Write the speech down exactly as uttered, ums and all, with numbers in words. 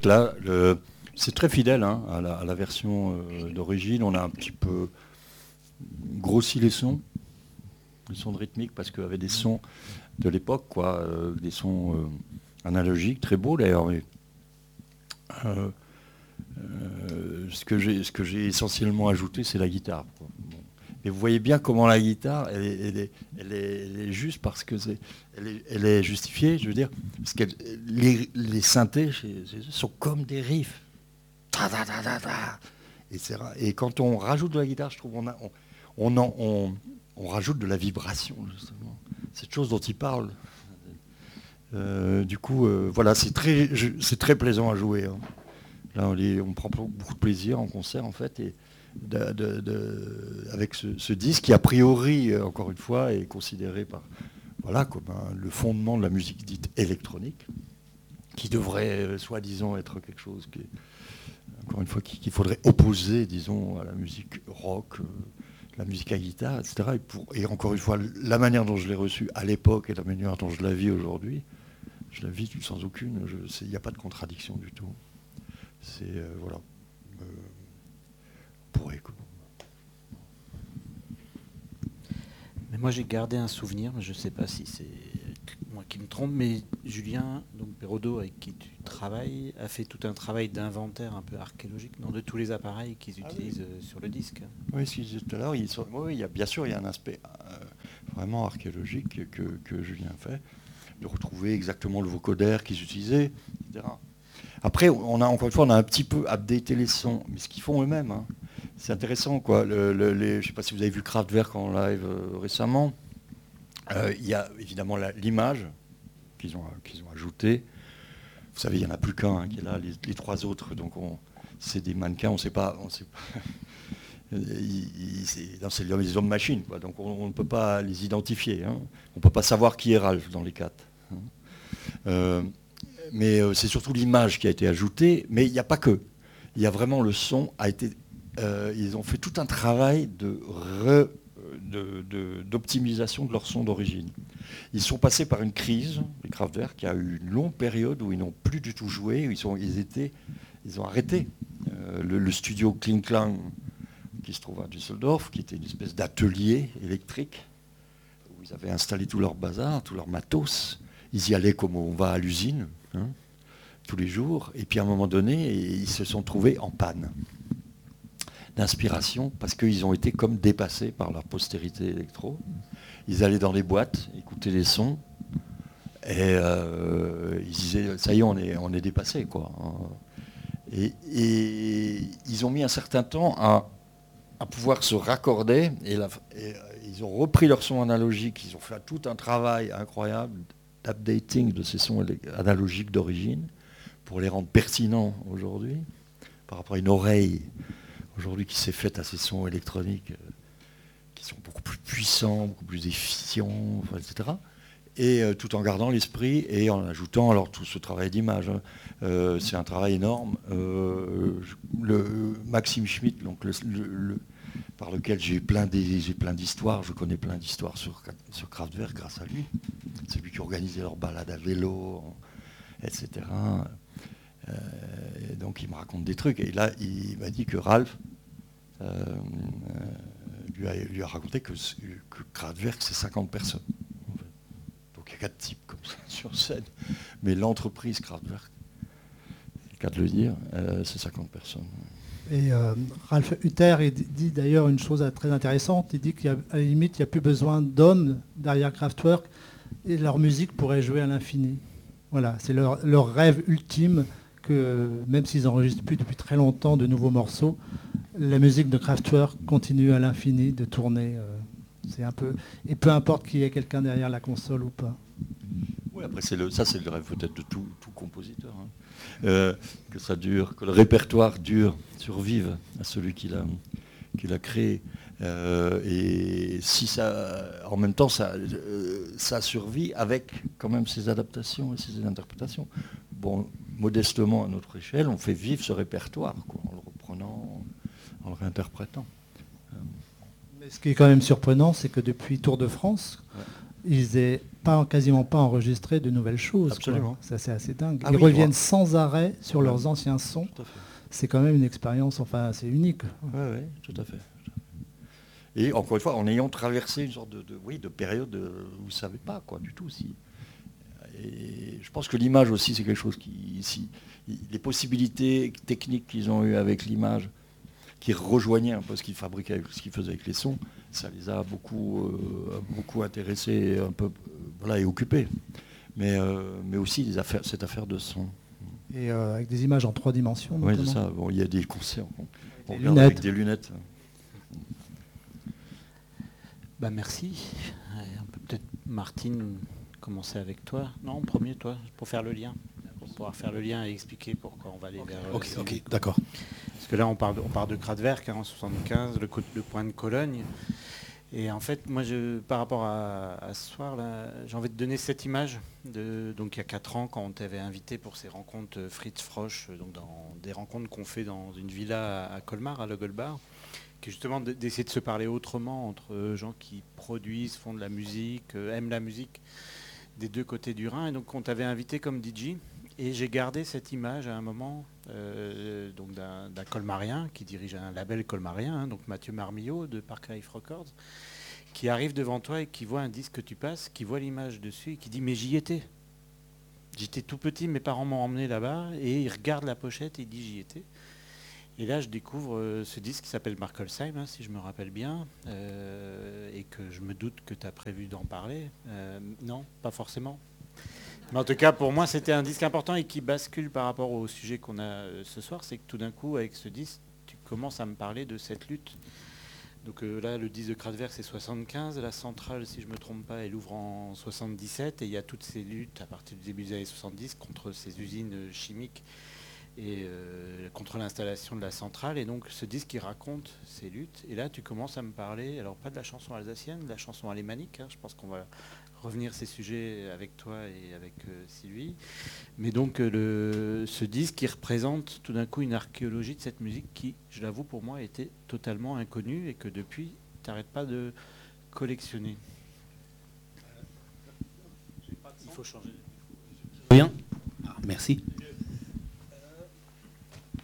que là, le, c'est très fidèle hein, à, la, à la version euh, d'origine. On a un petit peu grossi les sons, les sons de rythmique, parce qu'il y avait des sons de l'époque, quoi, euh, des sons euh, analogiques, très beaux d'ailleurs. Mais, euh, euh, ce que j'ai, ce que j'ai essentiellement ajouté, c'est la guitare, quoi. Bon. Et vous voyez bien comment la guitare, elle est, elle est, elle est, elle est juste parce que c'est, elle est, elle est justifiée, je veux dire, parce que les, les synthés chez, chez eux sont comme des riffs. Ta, ta, ta, ta, ta. Et, c'est, et quand on rajoute de la guitare, je trouve on, a, on, on, en, on, on rajoute de la vibration, justement. Cette chose dont il parle. Euh, du coup, euh, voilà, c'est très, je, c'est très plaisant à jouer. Hein. Là, on, les, on prend beaucoup de plaisir en concert, en fait. Et, De, de, de, avec ce, ce disque qui a priori, encore une fois, est considéré par, voilà, comme un, le fondement de la musique dite électronique, qui devrait euh, soi-disant être quelque chose qui, encore une fois, qui, qu'il faudrait opposer, disons, à la musique rock, euh, la musique à guitare, et cetera. Et, pour, et encore une fois, la manière dont je l'ai reçue à l'époque et la manière dont je la vis aujourd'hui, je la vis sans aucune, il n'y a pas de contradiction du tout. C'est, euh, voilà. Euh, pourrait, quoi. Mais moi j'ai gardé un souvenir, mais je ne sais pas si c'est moi qui me trompe, mais Julien donc Perraudot, avec qui tu travailles, a fait tout un travail d'inventaire un peu archéologique non, de tous les appareils qu'ils ah utilisent oui. sur le disque. Oui, ce que je disais tout à l'heure, il, oui, il y a, bien sûr il y a un aspect euh, vraiment archéologique que, que Julien fait, de retrouver exactement le vocoder qu'ils utilisaient, et cetera. Après, on a, encore une fois, on a un petit peu updaté les sons, mais ce qu'ils font eux-mêmes, hein, c'est intéressant, quoi. Le, le, les, je ne sais pas si vous avez vu Kraftwerk en live euh, récemment. Euh, il y a évidemment la, l'image qu'ils ont, qu'ils ont ajoutée. Vous savez, il n'y en a plus qu'un hein, qui est là, les, les trois autres. Donc, on, c'est des mannequins, on ne sait pas. On sait pas. il, il, c'est, non, c'est les hommes machines, quoi. Donc, on, on ne peut pas les identifier. Hein. On ne peut pas savoir qui est Ralph dans les quatre. Hein. Euh, mais euh, c'est surtout l'image qui a été ajoutée. Mais il n'y a pas que. Il y a vraiment le son a été. Euh, ils ont fait tout un travail de, re, de, de d'optimisation de leur son d'origine. Ils sont passés par une crise, les Kraftwerk, qui a eu une longue période où ils n'ont plus du tout joué, où ils, sont, ils, étaient, ils ont arrêté. Euh, le, le studio Kling Klang, qui se trouve à Düsseldorf, qui était une espèce d'atelier électrique, où ils avaient installé tout leur bazar, tout leur matos. Ils y allaient comme on va à l'usine, hein, tous les jours. Et puis à un moment donné, ils se sont trouvés en panne d'inspiration, parce qu'ils ont été comme dépassés par leur postérité électro. Ils allaient dans les boîtes, écouter les sons, et euh, ils disaient, ça y est, on est, on est dépassés, quoi. Et, et ils ont mis un certain temps à, à pouvoir se raccorder, et, la, et ils ont repris leur son analogique, ils ont fait tout un travail incroyable d'updating de ces sons analogiques d'origine, pour les rendre pertinents aujourd'hui, par rapport à une oreille aujourd'hui qui s'est faite à ces sons électroniques euh, qui sont beaucoup plus puissants, beaucoup plus efficients, enfin, et cetera. Et euh, tout en gardant l'esprit et en ajoutant alors tout ce travail d'image. Hein. Euh, c'est un travail énorme. Euh, le Maxime Schmitt, donc le, le, le, par lequel j'ai plein, des, j'ai plein d'histoires, je connais plein d'histoires sur, sur Kraftwerk grâce à lui. C'est lui qui organisait leurs balades à vélo, et cetera. Euh, et donc il me raconte des trucs. Et là, il m'a dit que Ralph euh, euh, lui, a, lui a raconté que, que Kraftwerk, c'est cinquante personnes. En fait. Donc il y a quatre types comme ça sur scène. Mais l'entreprise Kraftwerk, c'est le cas de le dire, euh, c'est cinquante personnes. Et euh, Ralph Hutter il dit d'ailleurs une chose très intéressante. Il dit qu'à la limite, il n'y a plus besoin d'hommes derrière Kraftwerk et leur musique pourrait jouer à l'infini. Voilà, c'est leur, leur rêve ultime. Que même s'ils n'enregistrent plus depuis très longtemps de nouveaux morceaux, la musique de Kraftwerk continue à l'infini de tourner. Euh, c'est un peu, et peu importe qu'il y ait quelqu'un derrière la console ou pas. Oui, après c'est le, ça c'est le rêve peut-être de tout, tout compositeur, hein. euh, que ça dure, que le répertoire dure, survive à celui qui l'a, qui l'a créé. Euh, et si ça, en même temps, ça, euh, ça survit avec quand même ses adaptations et ses interprétations. Bon, modestement à notre échelle, on fait vivre ce répertoire, quoi, en le reprenant, en le réinterprétant. Mais ce qui est quand même surprenant, c'est que depuis Tour de France, ouais. ils n'aient pas, quasiment pas enregistré de nouvelles choses. Absolument. Ça, c'est assez dingue. Ah ils oui, reviennent ouais. sans arrêt sur Ouais. leurs anciens sons. Tout à fait. C'est quand même une expérience, enfin, c'est unique. Oui, oui, tout à fait. Et encore une fois, en ayant traversé une sorte de, de, oui, de période où vous ne savez pas, quoi, du tout. Si. Et je pense que l'image aussi, c'est quelque chose qui... Si, les possibilités techniques qu'ils ont eues avec l'image, qui rejoignaient un peu ce qu'ils fabriquaient, avec, ce qu'ils faisaient avec les sons, ça les a beaucoup, euh, beaucoup intéressés un peu, euh, voilà, et occupés. Mais, euh, mais aussi les affaires, cette affaire de son. Et euh, avec des images en trois dimensions. Oui, notamment. c'est ça. Bon, il y a des concerts. On, on Des regarde avec lunettes. des lunettes. Bah merci. On peut peut-être, Martine, commencer avec toi. Non, premier, toi, pour faire le lien. Pour pouvoir faire le lien et expliquer pourquoi on va aller vers... Ok, euh, ok, d'accord. Parce que là, on parle, on parle de Kraftwerk, hein, en soixante-quinze, le, le point de Cologne. Et en fait, moi, je, par rapport à, à ce soir, là, j'ai envie de donner cette image. De, donc, il y a quatre ans, quand on t'avait invité pour ces rencontres Fritz Frosch, donc dans des rencontres qu'on fait dans une villa à, à Colmar, à Logelbar, qui est justement d'essayer de se parler autrement entre gens qui produisent, font de la musique, euh, aiment la musique, des deux côtés du Rhin. Et donc, on t'avait invité comme D J. Et j'ai gardé cette image à un moment euh, donc d'un, d'un colmarien qui dirige un label colmarien, hein, donc Mathieu Marmillot de Park Life Records, qui arrive devant toi et qui voit un disque que tu passes, qui voit l'image dessus et qui dit « mais j'y étais ». J'étais tout petit, mes parents m'ont emmené là-bas, et il regarde la pochette et il dit « j'y étais ». Et là, je découvre euh, ce disque qui s'appelle Markolsheim, hein, si je me rappelle bien, euh, et que je me doute que tu as prévu d'en parler. Euh, non, pas forcément. Mais en tout cas, pour moi, c'était un disque important et qui bascule par rapport au sujet qu'on a euh, ce soir. C'est que tout d'un coup, avec ce disque, tu commences à me parler de cette lutte. Donc euh, là, le disque de Kraftwerk, c'est soixante-quinze. La centrale, si je ne me trompe pas, elle ouvre en soixante-dix-sept. Et il y a toutes ces luttes à partir du début des années soixante-dix contre ces usines chimiques et euh, contre l'installation de la centrale. Et donc, ce disque, il raconte ces luttes. Et là, tu commences à me parler, alors pas de la chanson alsacienne, de la chanson alémanique. Hein, je pense qu'on va revenir ces sujets avec toi et avec euh, Sylvie. Mais donc, euh, le, ce disque qui représente tout d'un coup une archéologie de cette musique qui, je l'avoue, pour moi, était totalement inconnue et que depuis, tu n'arrêtes pas de collectionner. Il faut changer. Bien. Ah, merci.